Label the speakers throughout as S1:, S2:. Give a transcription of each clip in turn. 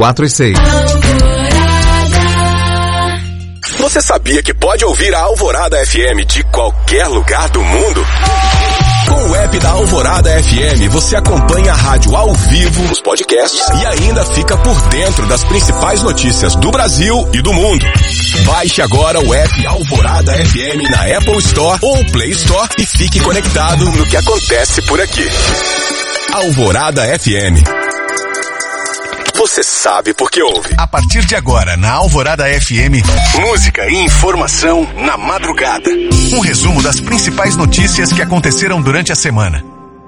S1: 4 e 6.
S2: Você sabia que pode ouvir a Alvorada FM de qualquer lugar do mundo? Com o app da Alvorada FM, você acompanha a rádio ao vivo, os podcasts e ainda fica por dentro das principais notícias do Brasil e do mundo. Baixe agora o app Alvorada FM na Apple Store ou Play Store e fique conectado no que acontece por aqui. Alvorada FM. Você sabe por que ouve.
S3: A partir de agora, na Alvorada FM, música e informação na madrugada. Um resumo das principais notícias que aconteceram durante a semana.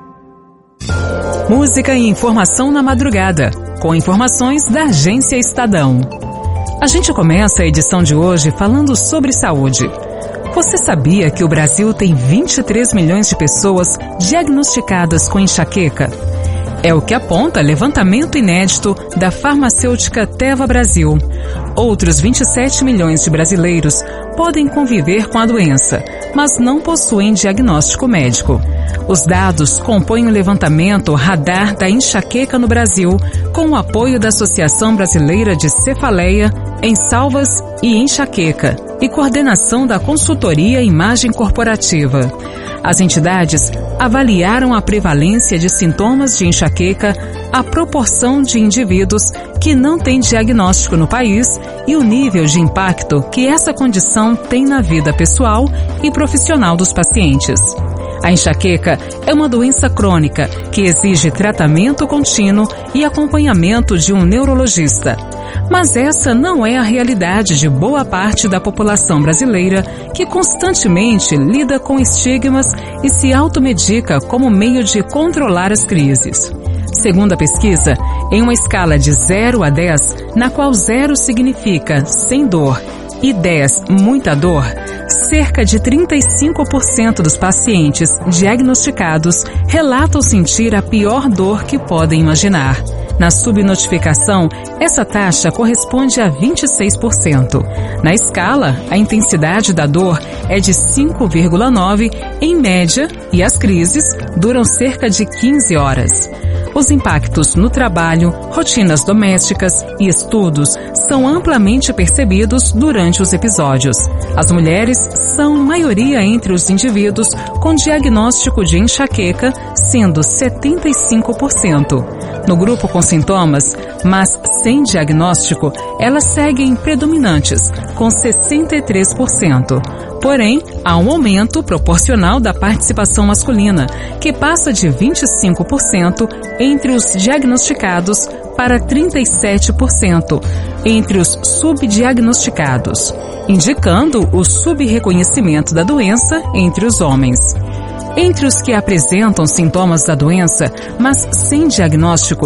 S4: Música e informação na madrugada, com informações da Agência Estadão. A gente começa a edição de hoje falando sobre saúde. Você sabia que o Brasil tem 23 milhões de pessoas diagnosticadas com enxaqueca? É o que aponta levantamento inédito da farmacêutica Teva Brasil. Outros 27 milhões de brasileiros podem conviver com a doença, mas não possuem diagnóstico médico. Os dados compõem o levantamento Radar da Enxaqueca no Brasil, com o apoio da Associação Brasileira de Cefaleia, Ensalvas e Enxaqueca, e coordenação da consultoria Imagem Corporativa. As entidades avaliaram a prevalência de sintomas de enxaqueca, a proporção de indivíduos que não têm diagnóstico no país e o nível de impacto que essa condição tem na vida pessoal e profissional dos pacientes. A enxaqueca é uma doença crônica que exige tratamento contínuo e acompanhamento de um neurologista. Mas essa não é a realidade de boa parte da população brasileira que constantemente lida com estigmas e se automedica como meio de controlar as crises. Segundo a pesquisa, em uma escala de 0 a 10, na qual 0 significa sem dor e 10 muita dor, cerca de 35% dos pacientes diagnosticados relatam sentir a pior dor que podem imaginar. Na subnotificação, essa taxa corresponde a 26%. Na escala, a intensidade da dor é de 5,9 em média e as crises duram cerca de 15 horas. Os impactos no trabalho, rotinas domésticas e estudos são amplamente percebidos durante os episódios. As mulheres são maioria entre os indivíduos com diagnóstico de enxaqueca, sendo 75%. No grupo com sintomas, mas sem diagnóstico, elas seguem predominantes, com 63%. Porém, há um aumento proporcional da participação masculina, que passa de 25% entre os diagnosticados para 37% entre os subdiagnosticados, indicando o subreconhecimento da doença entre os homens. Entre os que apresentam sintomas da doença, mas sem diagnóstico,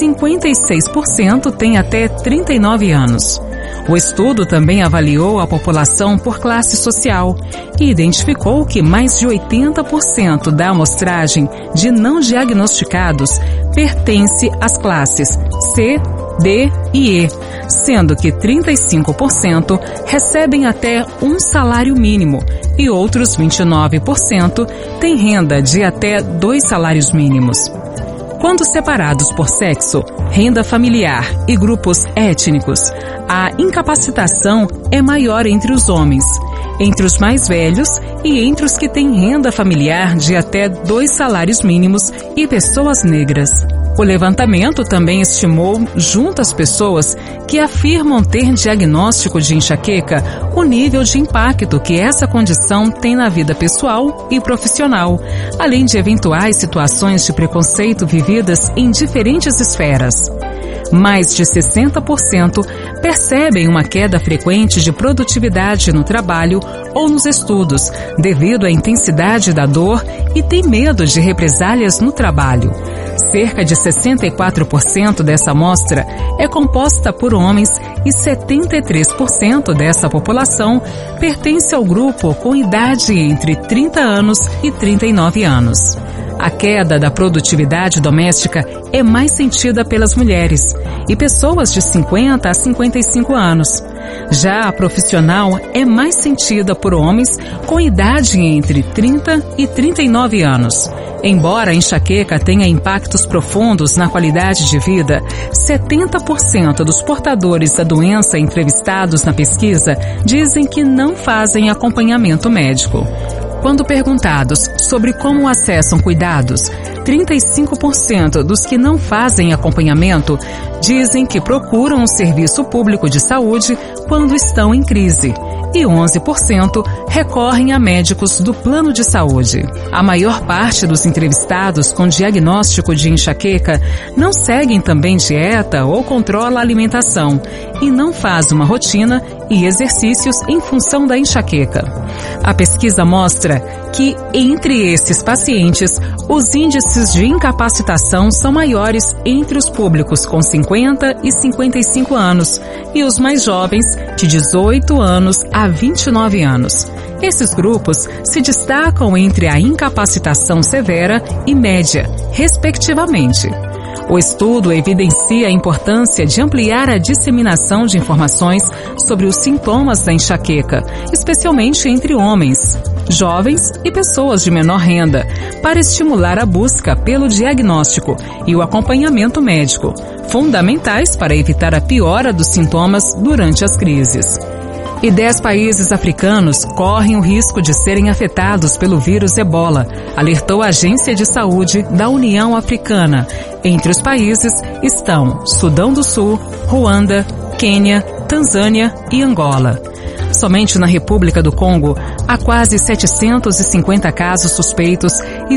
S4: 56% têm até 39 anos. O estudo também avaliou a população por classe social e identificou que mais de 80% da amostragem de não diagnosticados pertence às classes C, D e E, sendo que 35% recebem até um salário mínimo e outros 29% têm renda de até 2 salários mínimos. Quando separados por sexo, renda familiar e grupos étnicos, a incapacitação é maior entre os homens, entre os mais velhos e entre os que têm renda familiar de até 2 salários mínimos e pessoas negras. O levantamento também estimou, junto às pessoas que afirmam ter diagnóstico de enxaqueca, o nível de impacto que essa condição tem na vida pessoal e profissional, além de eventuais situações de preconceito vividas em diferentes esferas. Mais de 60% percebem uma queda frequente de produtividade no trabalho ou nos estudos, devido à intensidade da dor e têm medo de represálias no trabalho. Cerca de 64% dessa amostra é composta por homens e 73% dessa população pertence ao grupo com idade entre 30 anos e 39 anos. A queda da produtividade doméstica é mais sentida pelas mulheres e pessoas de 50 a 55 anos. Já a profissional é mais sentida por homens com idade entre 30 e 39 anos. Embora a enxaqueca tenha impactos profundos na qualidade de vida, 70% dos portadores da doença entrevistados na pesquisa dizem que não fazem acompanhamento médico. Quando perguntados sobre como acessam cuidados, 35% dos que não fazem acompanhamento dizem que procuram o serviço público de saúde quando estão em crise e 11% recorrem a médicos do plano de saúde. A maior parte dos entrevistados com diagnóstico de enxaqueca não seguem também dieta ou controla a alimentação e não faz uma rotina e exercícios em função da enxaqueca. A pesquisa mostra que, entre esses pacientes, os índices de incapacitação são maiores entre os públicos com 50 e 55 anos e os mais jovens, de 18 anos a 29 anos. Esses grupos se destacam entre a incapacitação severa e média, respectivamente. O estudo evidencia a importância de ampliar a disseminação de informações sobre os sintomas da enxaqueca, especialmente entre homens, jovens e pessoas de menor renda, para estimular a busca pelo diagnóstico e o acompanhamento médico, fundamentais para evitar a piora dos sintomas durante as crises. E 10 países africanos correm o risco de serem afetados pelo vírus Ebola, alertou a Agência de Saúde da União Africana. Entre os países estão Sudão do Sul, Ruanda, Quênia, Tanzânia e Angola. Somente na República do Congo, há quase 750 casos suspeitos e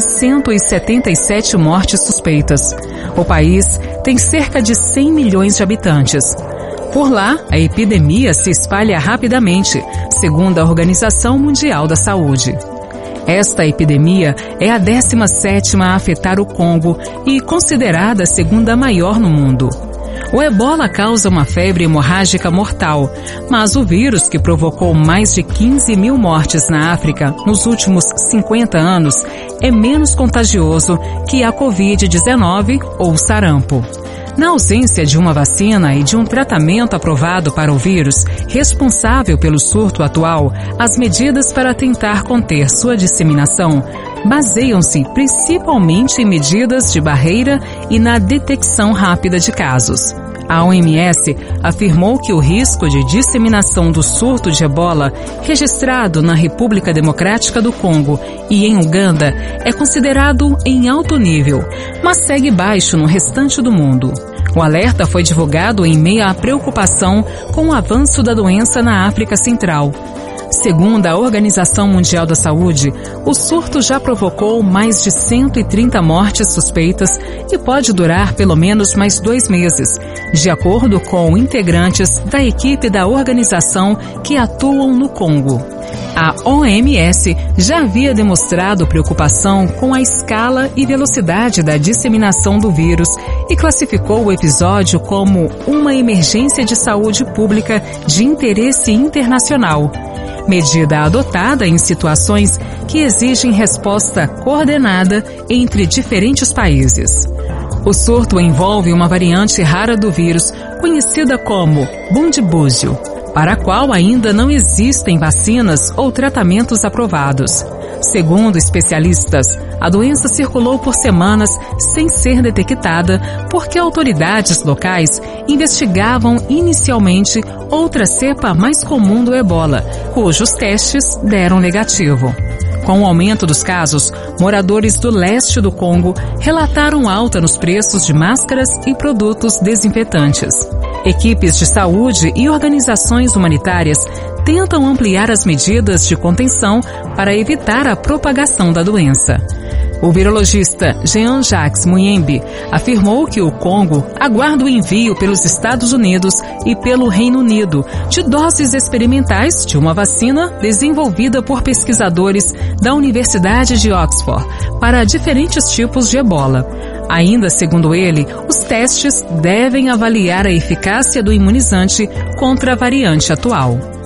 S4: 177 mortes suspeitas. O país tem cerca de 100 milhões de habitantes. Por lá, a epidemia se espalha rapidamente, segundo a Organização Mundial da Saúde. Esta epidemia é a 17ª a afetar o Congo e considerada a segunda maior no mundo. O Ebola causa uma febre hemorrágica mortal, mas o vírus que provocou mais de 15 mil mortes na África nos últimos 50 anos é menos contagioso que a Covid-19 ou sarampo. Na ausência de uma vacina e de um tratamento aprovado para o vírus, responsável pelo surto atual, as medidas para tentar conter sua disseminação baseiam-se principalmente em medidas de barreira e na detecção rápida de casos. A OMS afirmou que o risco de disseminação do surto de Ebola, registrado na República Democrática do Congo e em Uganda, é considerado em alto nível, mas segue baixo no restante do mundo. O alerta foi divulgado em meio à preocupação com o avanço da doença na África Central. Segundo a Organização Mundial da Saúde, o surto já provocou mais de 130 mortes suspeitas e pode durar pelo menos mais 2 meses, de acordo com integrantes da equipe da organização que atuam no Congo. A OMS já havia demonstrado preocupação com a escala e velocidade da disseminação do vírus e classificou o episódio como uma emergência de saúde pública de interesse internacional, medida adotada em situações que exigem resposta coordenada entre diferentes países. O surto envolve uma variante rara do vírus, conhecida como bundibúzio, para a qual ainda não existem vacinas ou tratamentos aprovados. Segundo especialistas, a doença circulou por semanas sem ser detectada porque autoridades locais investigavam inicialmente outra cepa mais comum do Ebola, cujos testes deram negativo. Com o aumento dos casos, moradores do leste do Congo relataram alta nos preços de máscaras e produtos desinfetantes. Equipes de saúde e organizações humanitárias tentam ampliar as medidas de contenção para evitar a propagação da doença. O virologista Jean-Jacques Muyembe afirmou que o Congo aguarda o envio pelos Estados Unidos e pelo Reino Unido de doses experimentais de uma vacina desenvolvida por pesquisadores da Universidade de Oxford para diferentes tipos de Ebola. Ainda segundo ele, os testes devem avaliar a eficácia do imunizante contra a variante atual.